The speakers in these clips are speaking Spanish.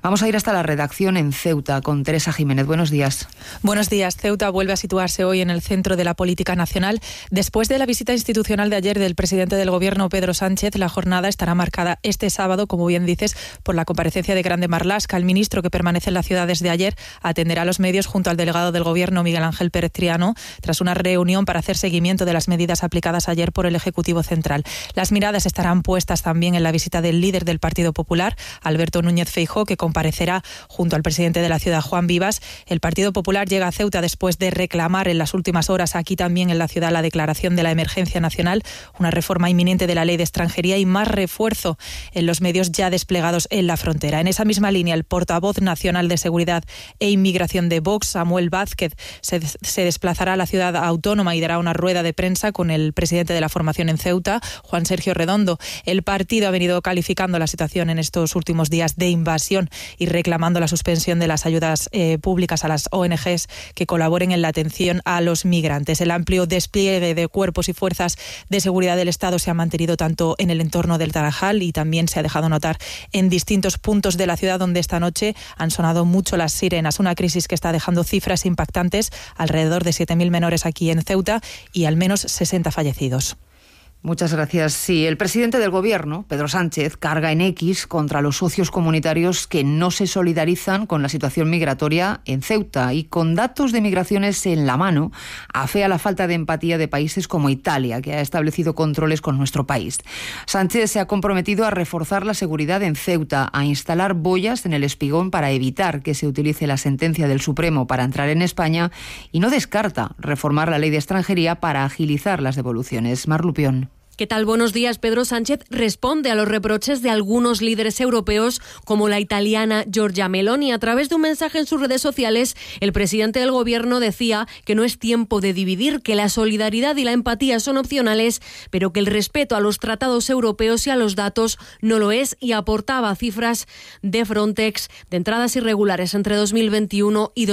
Vamos a ir hasta la redacción en Ceuta con Teresa Jiménez. Buenos días. Buenos días. Ceuta vuelve a situarse hoy en el centro de la política nacional. Después de la visita institucional de ayer del presidente del Gobierno, Pedro Sánchez, la jornada estará marcada este sábado, como bien dices, por la comparecencia de Grande Marlaska. El ministro, que permanece en la ciudad desde ayer, atenderá a los medios junto al delegado del Gobierno, Miguel Ángel Pérez Triano, tras una reunión para hacer seguimiento de las medidas aplicadas ayer por el Ejecutivo Central. Las miradas estarán puestas también en la visita del líder del Partido Popular, Alberto Núñez Feijóo, que comparecerá junto al presidente de la ciudad, Juan Vivas. El Partido Popular llega a Ceuta después de reclamar en las últimas horas aquí también en la ciudad la declaración de la emergencia nacional, una reforma inminente de la ley de extranjería y más refuerzo en los medios ya desplegados en la frontera. En esa misma línea, el portavoz nacional de Seguridad e Inmigración de Vox, Samuel Vázquez, se desplazará a la ciudad autónoma y dará una rueda de prensa con el presidente de la formación en Ceuta, Juan Sergio Redondo. El partido ha venido calificando la situación en estos últimos días de invasión y reclamando la suspensión de las ayudas públicas a las ONGs que colaboren en la atención a los migrantes. El amplio despliegue de cuerpos y fuerzas de seguridad del Estado se ha mantenido tanto en el entorno del Tarajal y también se ha dejado notar en distintos puntos de la ciudad donde esta noche han sonado mucho las sirenas. Una crisis que está dejando cifras impactantes, alrededor de 7.000 menores aquí en Ceuta y al menos 60 fallecidos. Muchas gracias. Sí, el presidente del Gobierno, Pedro Sánchez, carga en X contra los socios comunitarios que no se solidarizan con la situación migratoria en Ceuta y con datos de migraciones en la mano, afea la falta de empatía de países como Italia, que ha establecido controles con nuestro país. Sánchez se ha comprometido a reforzar la seguridad en Ceuta, a instalar boyas en el Espigón para evitar que se utilice la sentencia del Supremo para entrar en España y no descarta reformar la ley de extranjería para agilizar las devoluciones. Mar Lupión. ¿Qué tal? Buenos días. Pedro Sánchez responde a los reproches de algunos líderes europeos, como la italiana Giorgia Meloni. A través de un mensaje en sus redes sociales, el presidente del Gobierno decía que no es tiempo de dividir, que la solidaridad y la empatía son opcionales, pero que el respeto a los tratados europeos y a los datos no lo es, y aportaba cifras de Frontex de entradas irregulares entre 2021 y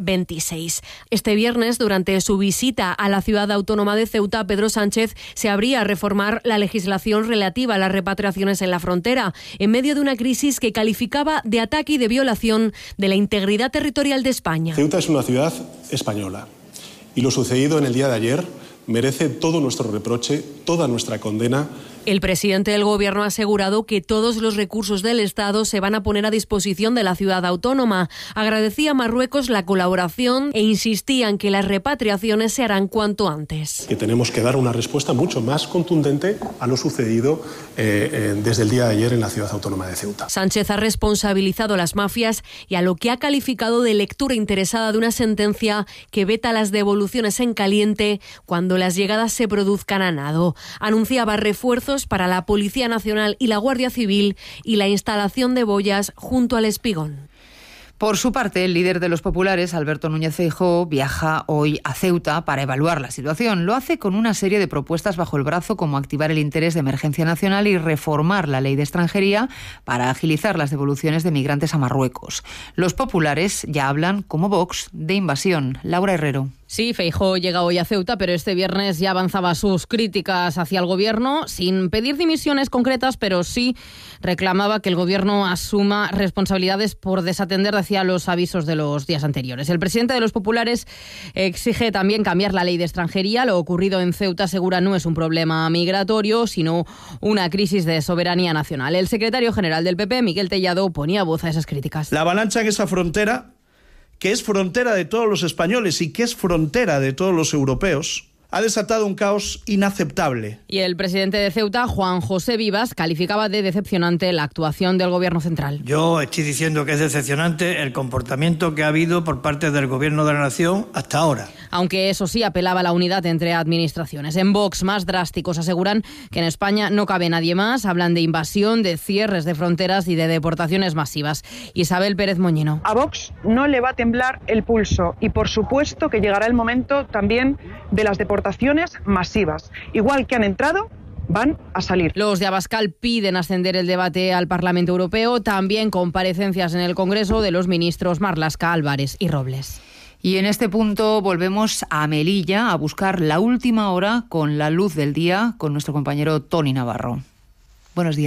2026. Este viernes, durante su visita a la ciudad autónoma de Ceuta, Pedro Sánchez se abría a reformar la legislación relativa a las repatriaciones en la frontera, en medio de una crisis que calificaba de ataque y de violación de la integridad territorial de España. Ceuta es una ciudad española y lo sucedido en el día de ayer merece todo nuestro reproche, toda nuestra condena. El presidente del Gobierno ha asegurado que todos los recursos del Estado se van a poner a disposición de la ciudad autónoma. Agradecía a Marruecos la colaboración e insistía en que las repatriaciones se harán cuanto antes. Que tenemos que dar una respuesta mucho más contundente a lo sucedido desde el día de ayer en la ciudad autónoma de Ceuta. Sánchez ha responsabilizado a las mafias y a lo que ha calificado de lectura interesada de una sentencia que veta las devoluciones en caliente cuando las llegadas se produzcan a nado. Anunciaba refuerzos para la Policía Nacional y la Guardia Civil y la instalación de boyas junto al Espigón. Por su parte, el líder de los populares, Alberto Núñez Feijóo, viaja hoy a Ceuta para evaluar la situación. Lo hace con una serie de propuestas bajo el brazo, como activar el interés de emergencia nacional y reformar la ley de extranjería para agilizar las devoluciones de migrantes a Marruecos. Los populares ya hablan, como Vox, de invasión. Laura Herrero. Sí, Feijóo llega hoy a Ceuta, pero este viernes ya avanzaba sus críticas hacia el Gobierno, sin pedir dimisiones concretas, pero sí reclamaba que el Gobierno asuma responsabilidades por desatender, decía, los avisos de los días anteriores. El presidente de los populares exige también cambiar la ley de extranjería. Lo ocurrido en Ceuta, asegura, no es un problema migratorio, sino una crisis de soberanía nacional. El secretario general del PP, Miguel Tellado, ponía voz a esas críticas. La avalancha en esa frontera, que es frontera de todos los españoles y que es frontera de todos los europeos, ha desatado un caos inaceptable. Y el presidente de Ceuta, Juan José Vivas, calificaba de decepcionante la actuación del Gobierno central. Yo estoy diciendo que es decepcionante el comportamiento que ha habido por parte del Gobierno de la Nación hasta ahora. Aunque eso sí, apelaba a la unidad entre administraciones. En Vox, más drásticos, aseguran que en España no cabe nadie más. Hablan de invasión, de cierres de fronteras y de deportaciones masivas. Isabel Pérez Moñino. A Vox no le va a temblar el pulso y por supuesto que llegará el momento también de las deportaciones masivas. Igual que han entrado, van a salir. Los de Abascal piden ascender el debate al Parlamento Europeo, también comparecencias en el Congreso de los ministros Marlaska, Álvarez y Robles. Y en este punto volvemos a Melilla a buscar la última hora con la luz del día con nuestro compañero Tony Navarro. Buenos días.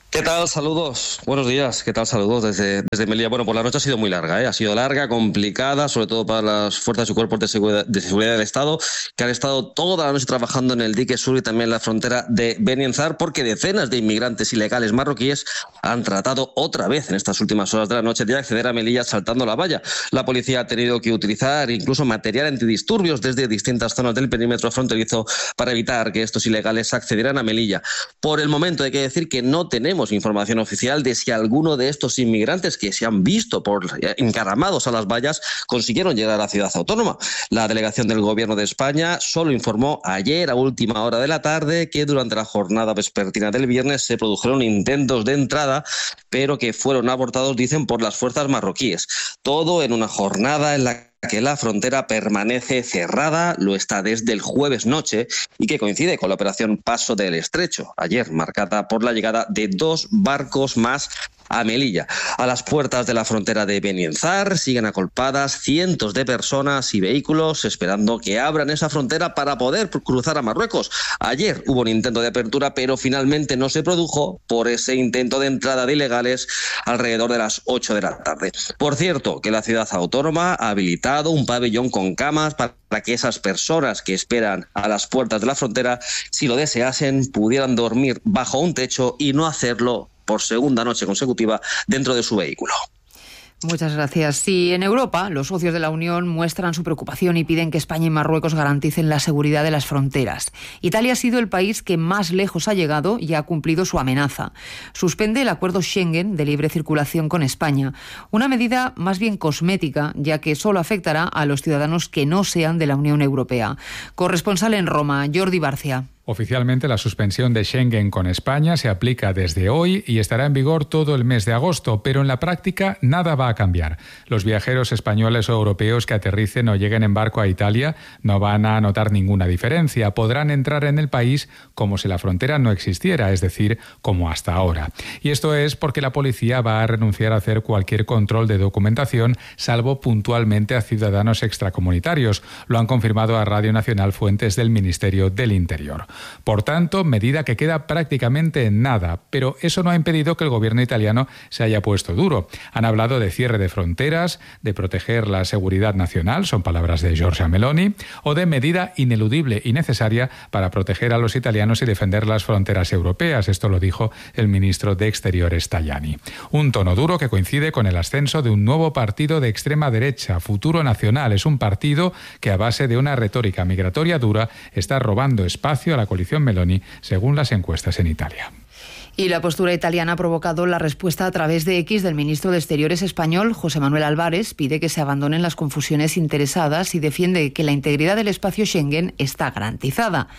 ¿Qué tal? Saludos. Buenos días. ¿Qué tal? Saludos desde Melilla. Bueno, pues la noche ha sido muy larga, ¿eh? Ha sido larga, complicada, sobre todo para las fuerzas y cuerpos de seguridad del Estado, que han estado toda la noche trabajando en el dique sur y también en la frontera de Benienzar, porque decenas de inmigrantes ilegales marroquíes han tratado otra vez en estas últimas horas de la noche de acceder a Melilla saltando la valla. La policía ha tenido que utilizar incluso material antidisturbios desde distintas zonas del perímetro fronterizo para evitar que estos ilegales accedieran a Melilla. Por el momento hay que decir que no tenemos información oficial de si alguno de estos inmigrantes que se han visto encaramados a las vallas consiguieron llegar a la ciudad autónoma. La delegación del Gobierno de España solo informó ayer a última hora de la tarde que durante la jornada vespertina del viernes se produjeron intentos de entrada, pero que fueron abortados, dicen, por las fuerzas marroquíes. Todo en una jornada en la que la frontera permanece cerrada, lo está desde el jueves noche y que coincide con la operación Paso del Estrecho, ayer marcada por la llegada de 2 barcos más a Melilla. A las puertas de la frontera de Benienzar siguen acolpadas cientos de personas y vehículos esperando que abran esa frontera para poder cruzar a Marruecos. Ayer hubo un intento de apertura, pero finalmente no se produjo por ese intento de entrada de ilegales alrededor de las 8 de la tarde. Por cierto, que la ciudad autónoma ha habilitado un pabellón con camas para que esas personas que esperan a las puertas de la frontera, si lo deseasen, pudieran dormir bajo un techo y no hacerlo por segunda noche consecutiva dentro de su vehículo. Muchas gracias. Sí, en Europa, los socios de la Unión muestran su preocupación y piden que España y Marruecos garanticen la seguridad de las fronteras. Italia ha sido el país que más lejos ha llegado y ha cumplido su amenaza. Suspende el acuerdo Schengen de libre circulación con España, una medida más bien cosmética, ya que solo afectará a los ciudadanos que no sean de la Unión Europea. Corresponsal en Roma, Jordi Barcia. Oficialmente, la suspensión de Schengen con España se aplica desde hoy y estará en vigor todo el mes de agosto, pero en la práctica nada va a cambiar. Los viajeros españoles o europeos que aterricen o lleguen en barco a Italia no van a notar ninguna diferencia. Podrán entrar en el país como si la frontera no existiera, es decir, como hasta ahora. Y esto es porque la policía va a renunciar a hacer cualquier control de documentación, salvo puntualmente a ciudadanos extracomunitarios. Lo han confirmado a Radio Nacional fuentes del Ministerio del Interior. Por tanto, medida que queda prácticamente en nada, pero eso no ha impedido que el gobierno italiano se haya puesto duro. Han hablado de cierre de fronteras, de proteger la seguridad nacional, son palabras de Giorgia Meloni, o de medida ineludible y necesaria para proteger a los italianos y defender las fronteras europeas. Esto lo dijo el ministro de Exteriores Tajani. Un tono duro que coincide con el ascenso de un nuevo partido de extrema derecha, Futuro Nacional. Es un partido que a base de una retórica migratoria dura está robando espacio a la coalición Meloni, según las encuestas en Italia. Y la postura italiana ha provocado la respuesta a través de X del ministro de Exteriores español, José Manuel Álvarez. Pide que se abandonen las confusiones interesadas y defiende que la integridad del espacio Schengen está garantizada.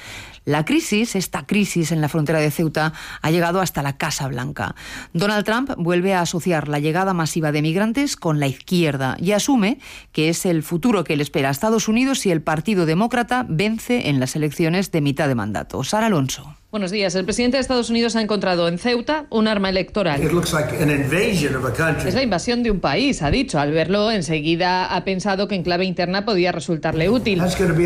Esta crisis en la frontera de Ceuta ha llegado hasta la Casa Blanca. Donald Trump vuelve a asociar la llegada masiva de migrantes con la izquierda y asume que es el futuro que le espera a Estados Unidos si el Partido Demócrata vence en las elecciones de mitad de mandato. Sara Alonso. Buenos días. El presidente de Estados Unidos ha encontrado en Ceuta un arma electoral. Es la invasión de un país, ha dicho. Al verlo, enseguida ha pensado que en clave interna podía resultarle útil.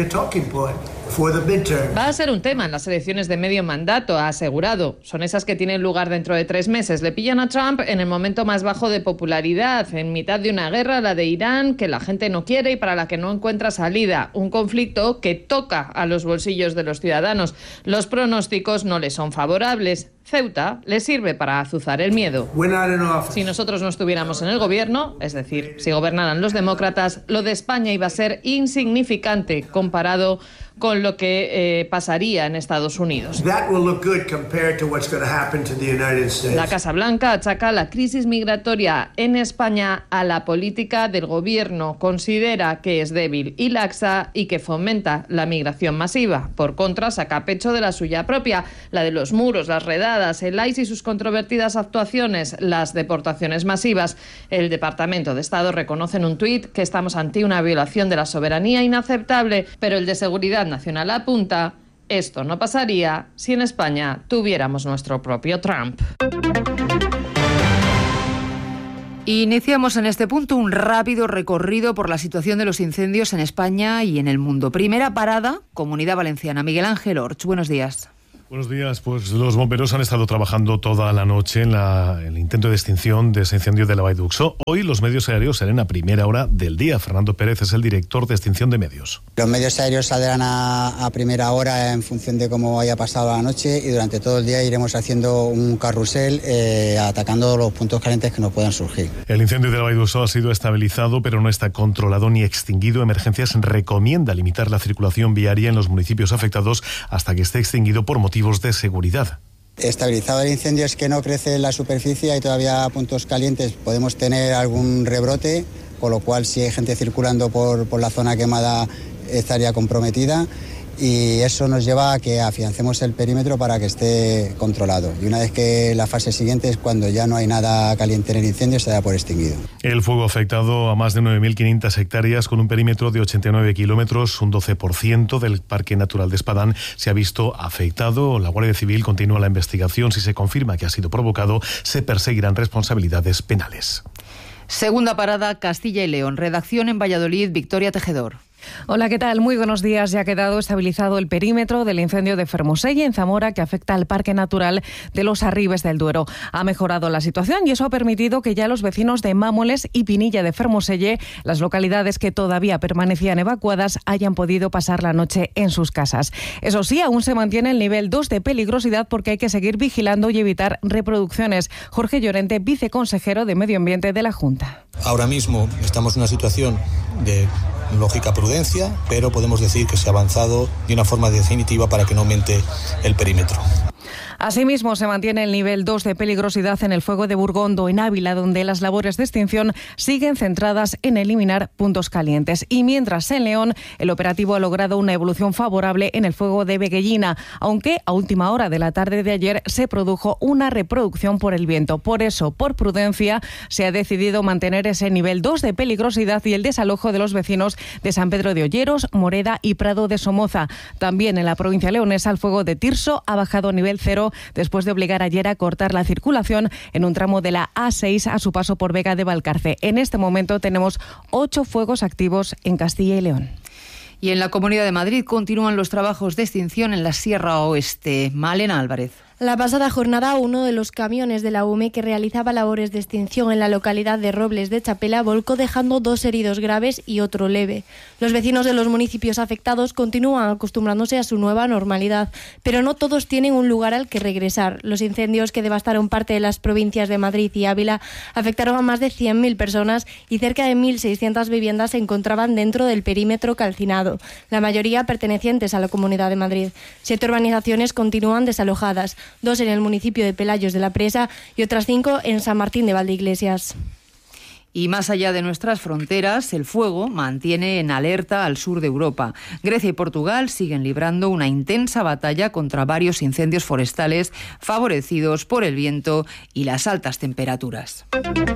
Va a ser un tema en las elecciones de medio mandato, ha asegurado. Son esas que tienen lugar dentro de 3 meses. Le pillan a Trump en el momento más bajo de popularidad, en mitad de una guerra, la de Irán, que la gente no quiere y para la que no encuentra salida. Un conflicto que toca a los bolsillos de los ciudadanos. Los pronósticos no le son favorables. Ceuta le sirve para azuzar el miedo. Si nosotros no estuviéramos en el gobierno, es decir, si gobernaran los demócratas, lo de España iba a ser insignificante comparado con lo que pasaría en Estados Unidos. La Casa Blanca achaca la crisis migratoria en España a la política del gobierno. Considera que es débil y laxa y que fomenta la migración masiva. Por contra, saca pecho de la suya propia, la de los muros, las redadas, el ICE y sus controvertidas actuaciones, las deportaciones masivas. El Departamento de Estado reconoce en un tuit que estamos ante una violación de la soberanía inaceptable, pero el de Seguridad Nacional apunta: esto no pasaría si en España tuviéramos nuestro propio Trump. Iniciamos en este punto un rápido recorrido por la situación de los incendios en España y en el mundo. Primera parada, Comunidad Valenciana. Miguel Ángel Orch, buenos días. Buenos días. Pues los bomberos han estado trabajando toda la noche en el intento de extinción de ese incendio de la Vall d'Uxó. Hoy los medios aéreos salen a primera hora del día. Fernando Pérez es el director de extinción de medios. Los medios aéreos saldrán a primera hora en función de cómo haya pasado la noche, y durante todo el día iremos haciendo un carrusel atacando los puntos calientes que nos puedan surgir. El incendio de la Vall d'Uxó ha sido estabilizado, pero no está controlado ni extinguido. Emergencias recomienda limitar la circulación viaria en los municipios afectados hasta que esté extinguido por motivos de seguridad. Estabilizado el incendio es que no crece en la superficie, hay todavía puntos calientes, podemos tener algún rebrote, con lo cual si hay gente circulando por la zona quemada estaría comprometida, y eso nos lleva a que afiancemos el perímetro para que esté controlado. Y una vez que la fase siguiente es cuando ya no hay nada caliente en el incendio, se da por extinguido. El fuego ha afectado a más de 9.500 hectáreas con un perímetro de 89 kilómetros, un 12% del Parque Natural de Espadán se ha visto afectado. La Guardia Civil continúa la investigación. Si se confirma que ha sido provocado, se perseguirán responsabilidades penales. Segunda parada, Castilla y León. Redacción en Valladolid, Victoria Tejedor. Hola, ¿qué tal? Muy buenos días. Ya ha quedado estabilizado el perímetro del incendio de Fermoselle en Zamora, que afecta al Parque Natural de los Arribes del Duero. Ha mejorado la situación y eso ha permitido que ya los vecinos de Mámoles y Pinilla de Fermoselle, las localidades que todavía permanecían evacuadas, hayan podido pasar la noche en sus casas. Eso sí, aún se mantiene el nivel 2 de peligrosidad porque hay que seguir vigilando y evitar reproducciones. Jorge Llorente, viceconsejero de Medio Ambiente de la Junta. Ahora mismo estamos en una situación de lógica prudencia, pero podemos decir que se ha avanzado de una forma definitiva para que no aumente el perímetro. Asimismo, se mantiene el nivel 2 de peligrosidad en el fuego de Burgondo, en Ávila, donde las labores de extinción siguen centradas en eliminar puntos calientes. Y mientras en León, el operativo ha logrado una evolución favorable en el fuego de Veguellina, aunque a última hora de la tarde de ayer se produjo una reproducción por el viento. Por eso, por prudencia, se ha decidido mantener ese nivel 2 de peligrosidad y el desalojo de los vecinos de San Pedro de Olleros, Moreda y Prado de Somoza. También en la provincia leonesa, el fuego de Tirso ha bajado a nivel 0 después de obligar ayer a cortar la circulación en un tramo de la A6 a su paso por Vega de Valcarce. En este momento tenemos 8 fuegos activos en Castilla y León. Y en la Comunidad de Madrid continúan los trabajos de extinción en la Sierra Oeste. Malena Álvarez. La pasada jornada, uno de los camiones de la UME que realizaba labores de extinción en la localidad de Robles de Chapela volcó, dejando 2 heridos graves y otro leve. Los vecinos de los municipios afectados continúan acostumbrándose a su nueva normalidad, pero no todos tienen un lugar al que regresar. Los incendios que devastaron parte de las provincias de Madrid y Ávila afectaron a más de 100.000 personas y cerca de 1.600 viviendas se encontraban dentro del perímetro calcinado, la mayoría pertenecientes a la Comunidad de Madrid. 7 urbanizaciones continúan desalojadas, 2 en el municipio de Pelayos de la Presa y otras 5 en San Martín de Valdeiglesias. Y más allá de nuestras fronteras, el fuego mantiene en alerta al sur de Europa. Grecia y Portugal siguen librando una intensa batalla contra varios incendios forestales favorecidos por el viento y las altas temperaturas.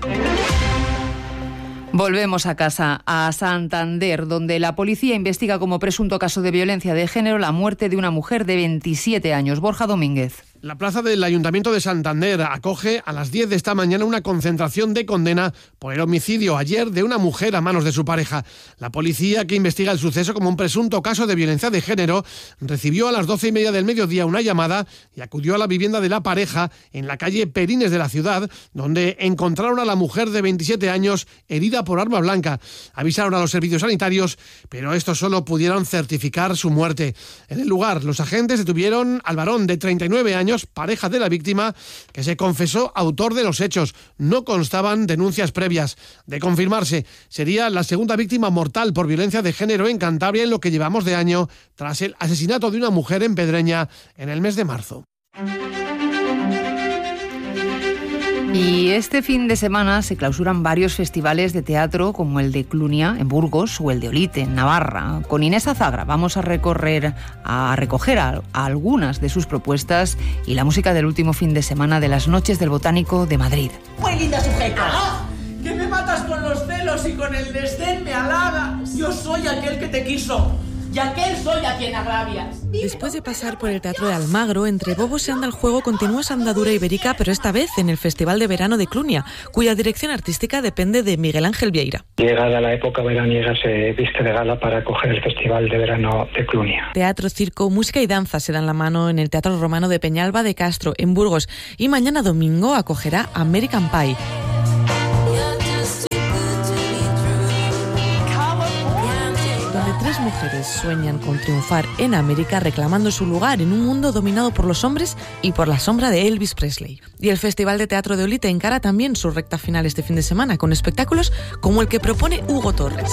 Volvemos a casa, a Santander, donde la policía investiga como presunto caso de violencia de género la muerte de una mujer de 27 años. Borja Domínguez. La plaza del Ayuntamiento de Santander acoge a las 10 de esta mañana una concentración de condena por el homicidio ayer de una mujer a manos de su pareja. La policía, que investiga el suceso como un presunto caso de violencia de género, recibió a las 12:30 del mediodía una llamada y acudió a la vivienda de la pareja en la calle Perines de la ciudad, donde encontraron a la mujer de 27 años herida por arma blanca. Avisaron a los servicios sanitarios, pero estos solo pudieron certificar su muerte. En el lugar, los agentes detuvieron al varón de 39 años, pareja de la víctima, que se confesó autor de los hechos. No constaban denuncias previas. De confirmarse, sería la segunda víctima mortal por violencia de género en Cantabria en lo que llevamos de año, tras el asesinato de una mujer en Pedreña en el mes de marzo. Y este fin de semana se clausuran varios festivales de teatro como el de Clunia en Burgos o el de Olite en Navarra. Con Inés Azagra vamos a recoger algunas de sus propuestas y la música del último fin de semana de las Noches del Botánico de Madrid. Muy linda sujeta. ¡Ah! Que me matas con los celos y con el desdén me halagas. Yo soy aquel que te quiso. Y y aquel soy a quien agravias. Después de pasar por el Teatro de Almagro, Entre bobos se anda el juego continúa su andadura ibérica, pero esta vez en el Festival de Verano de Clunia, cuya dirección artística depende de Miguel Ángel Vieira. Llegada la época veraniega se viste de gala para acoger el Festival de Verano de Clunia. Teatro, circo, música y danza se dan la mano en el Teatro Romano de Peñalba de Castro, en Burgos, y mañana domingo acogerá American Pie. Tres mujeres sueñan con triunfar en América reclamando su lugar en un mundo dominado por los hombres y por la sombra de Elvis Presley. Y el Festival de Teatro de Olite encara también su recta final este fin de semana con espectáculos como el que propone Hugo Torres.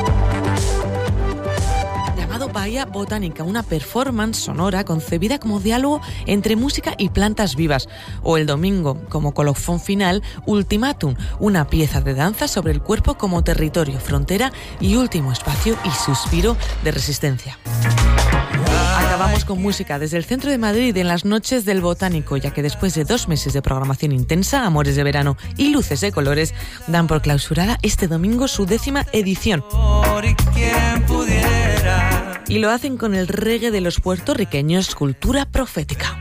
Llamado Bahía Botánica, una performance sonora concebida como diálogo entre música y plantas vivas. O el domingo, como colofón final, Ultimátum, una pieza de danza sobre el cuerpo como territorio, frontera y último espacio y suspiro de resistencia. Acabamos con música desde el centro de Madrid en las noches del Botánico, ya que después de 2 meses de programación intensa, Amores de Verano y Luces de Colores, dan por clausurada este domingo su 10ª edición. Y lo hacen con el reggae de los puertorriqueños, Cultura Profética.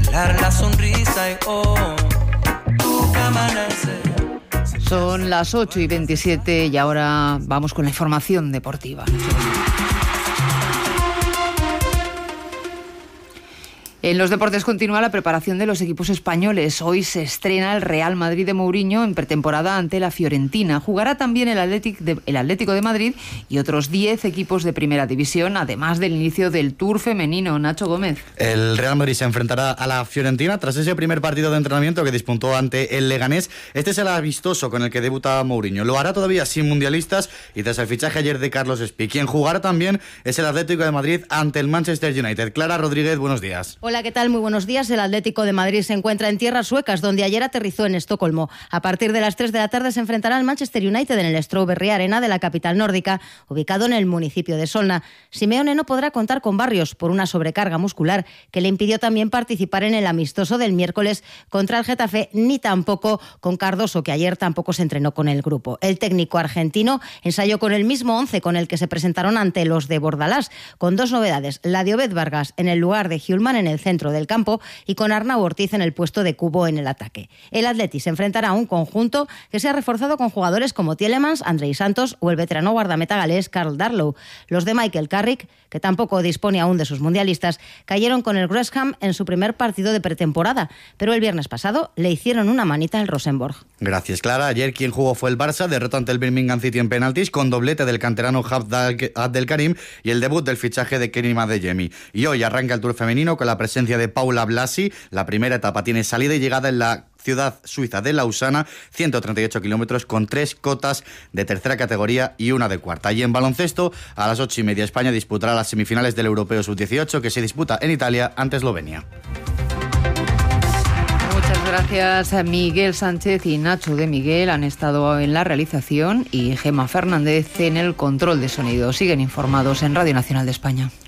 Son las 8:27 y ahora vamos con la información deportiva. En los deportes continúa la preparación de los equipos españoles. Hoy se estrena el Real Madrid de Mourinho en pretemporada ante la Fiorentina. Jugará también el Atlético de Madrid y otros 10 equipos de primera división, además del inicio del Tour femenino. Nacho Gómez. El Real Madrid se enfrentará a la Fiorentina tras ese primer partido de entrenamiento que disputó ante el Leganés. Este es el amistoso con el que debuta Mourinho. Lo hará todavía sin mundialistas y tras el fichaje ayer de Carlos Espí. Quien jugará también es el Atlético de Madrid ante el Manchester United. Clara Rodríguez, buenos días. Hola, ¿qué tal? Muy buenos días. El Atlético de Madrid se encuentra en tierras suecas, donde ayer aterrizó en Estocolmo. A partir de las 3 de la tarde se enfrentará al Manchester United en el Strawberry Arena de la capital nórdica, ubicado en el municipio de Solna. Simeone no podrá contar con Barrios por una sobrecarga muscular que le impidió también participar en el amistoso del miércoles contra el Getafe, ni tampoco con Cardoso, que ayer tampoco se entrenó con el grupo. El técnico argentino ensayó con el mismo 11 con el que se presentaron ante los de Bordalás, con 2 novedades: Ladiobet Vargas en el lugar de Hjulman en el centro del campo y con Arnau Ortiz en el puesto de Cubo en el ataque. El Atleti se enfrentará a un conjunto que se ha reforzado con jugadores como Tielemans, Andrei Santos o el veterano guardameta galés Karl Darlow. Los de Michael Carrick, que tampoco dispone aún de sus mundialistas, cayeron con el Gresham en su primer partido de pretemporada, pero el viernes pasado le hicieron una manita al Rosenborg. Gracias, Clara. Ayer quien jugó fue el Barça, derrotó ante el Birmingham City en penaltis con doblete del canterano Abdelkarim y el debut del fichaje de Kerim Adeyemi. Y hoy arranca el Tour femenino con la presencia de Paula Blasi. La primera etapa tiene salida y llegada en la ciudad suiza de Lausana, 138 kilómetros con 3 cotas de tercera categoría y una de cuarta. Y en baloncesto, a las 8:30 España disputará las semifinales del Europeo Sub-18 que se disputa en Italia ante Eslovenia. Muchas gracias a Miguel Sánchez y Nacho de Miguel. Han estado en la realización y Gemma Fernández en el control de sonido. Siguen informados en Radio Nacional de España.